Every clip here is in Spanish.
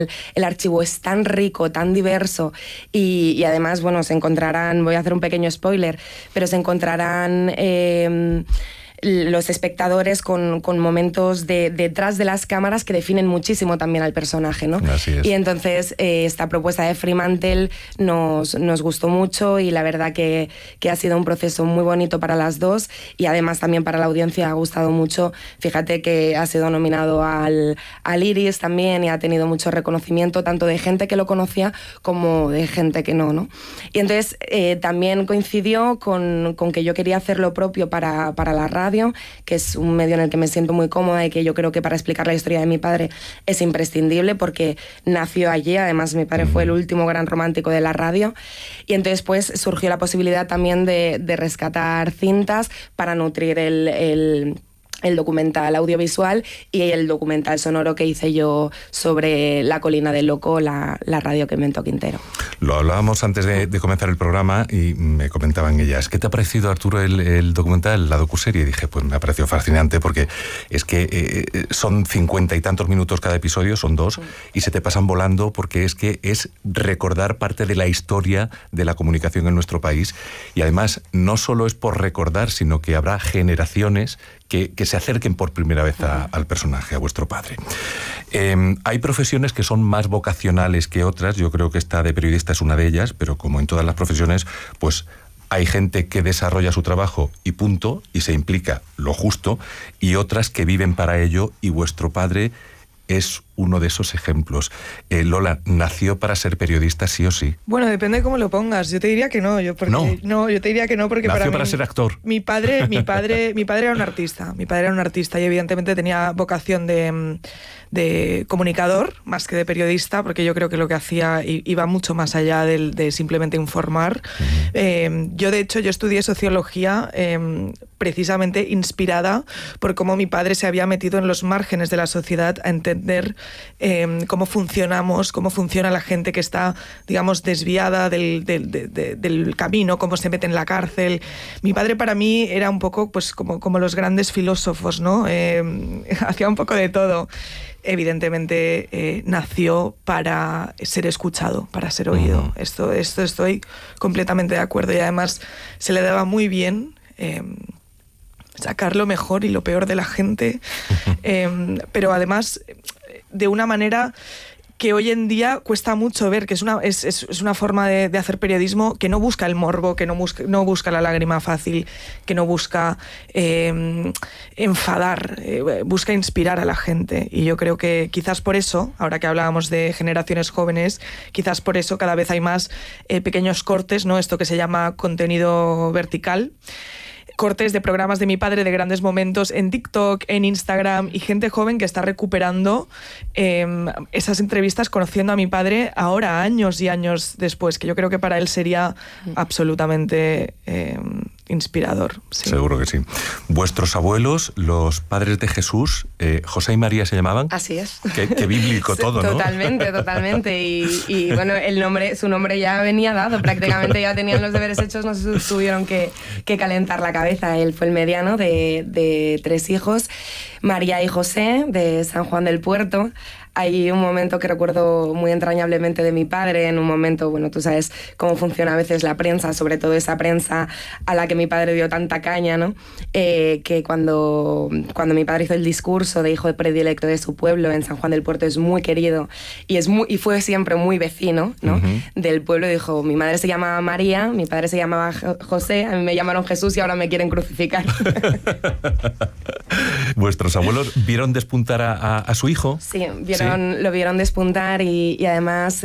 el archivo es tan rico, tan diverso y además, bueno, se encontrarán, voy a hacer un pequeño spoiler, pero se encontrarán los espectadores con momentos detrás de las cámaras que definen muchísimo también al personaje, ¿no? Así es. Y entonces esta propuesta de Fremantle nos gustó mucho y la verdad que ha sido un proceso muy bonito para las dos y además también para la audiencia ha gustado mucho. Fíjate que ha sido nominado al Iris también y ha tenido mucho reconocimiento tanto de gente que lo conocía como de gente que no, ¿no? Y entonces también coincidió con que yo quería hacer lo propio para la radio, que es un medio en el que me siento muy cómoda y que yo creo que para explicar la historia de mi padre es imprescindible porque nació allí, además mi padre fue el último gran romántico de la radio y entonces pues surgió la posibilidad también de rescatar cintas para nutrir el documental audiovisual y el documental sonoro que hice yo sobre La Colina del Loco, la radio que inventó Quintero. Lo hablábamos antes de comenzar el programa y me comentaban ellas, ¿qué te ha parecido, Arturo, el documental, la docuserie? Y dije, pues me ha parecido fascinante porque es que son 50 y tantos minutos cada episodio, son 2, y se te pasan volando porque es que es recordar parte de la historia de la comunicación en nuestro país y además no solo es por recordar, sino que habrá generaciones que se acerquen por primera vez al personaje, a vuestro padre. Hay profesiones que son más vocacionales que otras, yo creo que esta de periodista es una de ellas, pero como en todas las profesiones, pues hay gente que desarrolla su trabajo y punto, y se implica lo justo, y otras que viven para ello, y vuestro padre es uno de esos ejemplos. Lola, ¿nació para ser periodista sí o sí? Bueno, depende de cómo lo pongas. Yo te diría que no. Yo te diría que no porque nació para ser actor. Mi padre era un artista. Mi padre era un artista y evidentemente tenía vocación de comunicador más que de periodista, porque yo creo que lo que hacía iba mucho más allá de simplemente informar. Yo, de hecho, estudié sociología precisamente inspirada por cómo mi padre se había metido en los márgenes de la sociedad a entender cómo funcionamos, cómo funciona la gente que está, digamos, desviada del camino, cómo se mete en la cárcel. Mi padre para mí era un poco pues como los grandes filósofos, ¿no? Hacía un poco de todo. Evidentemente nació para ser escuchado, para ser oído. Esto estoy completamente de acuerdo y además se le daba muy bien sacar lo mejor y lo peor de la gente, pero además de una manera que hoy en día cuesta mucho ver, que es una forma de hacer periodismo que no busca el morbo, que no busca la lágrima fácil, que no busca enfadar, busca inspirar a la gente. Y yo creo que quizás por eso, ahora que hablábamos de generaciones jóvenes, quizás por eso cada vez hay más pequeños cortes, ¿no? Esto que se llama contenido vertical. Cortes de programas de mi padre, de grandes momentos en TikTok, en Instagram, y gente joven que está recuperando esas entrevistas conociendo a mi padre ahora, años y años después, que yo creo que para él sería absolutamente inspirador. Sí. Seguro que sí. Vuestros abuelos, los padres de Jesús, José y María se llamaban. Así es. Qué bíblico todo, ¿no? Totalmente. Y bueno, su nombre ya venía dado, prácticamente ya tenían los deberes hechos, no se tuvieron que calentar la cabeza. Él fue el mediano de 3 hijos, María y José, de San Juan del Puerto. Hay un momento que recuerdo muy entrañablemente de mi padre, en un momento, bueno, tú sabes cómo funciona a veces la prensa, sobre todo esa prensa a la que mi padre dio tanta caña, ¿no? Que cuando mi padre hizo el discurso de hijo de predilecto de su pueblo en San Juan del Puerto, es muy querido y fue siempre muy vecino, ¿no? Del pueblo, dijo, mi madre se llamaba María, mi padre se llamaba José, a mí me llamaron Jesús y ahora me quieren crucificar. ¿Vuestros abuelos vieron despuntar a su hijo? Sí, lo vieron despuntar y además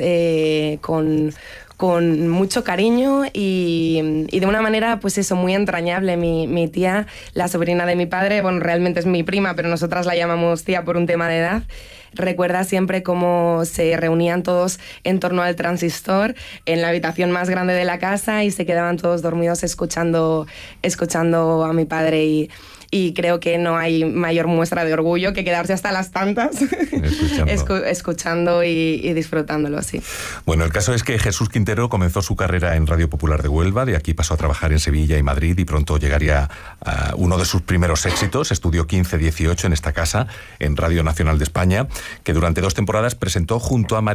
con mucho cariño y de una manera, pues eso, muy entrañable. Mi tía, la sobrina de mi padre, bueno, realmente es mi prima, pero nosotras la llamamos tía por un tema de edad, recuerda siempre cómo se reunían todos en torno al transistor en la habitación más grande de la casa y se quedaban todos dormidos escuchando a mi padre y y creo que no hay mayor muestra de orgullo que quedarse hasta las tantas escuchando y disfrutándolo, sí. Bueno, el caso es que Jesús Quintero comenzó su carrera en Radio Popular de Huelva, de aquí pasó a trabajar en Sevilla y Madrid y pronto llegaría a uno de sus primeros éxitos. Estudió 15-18 en esta casa, en Radio Nacional de España, que durante 2 temporadas presentó junto a María